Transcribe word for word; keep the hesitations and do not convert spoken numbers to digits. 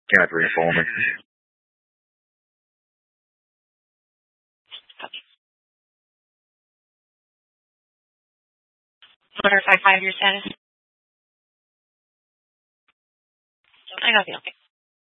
gathering information. Verify five-year status. I got you. Okay.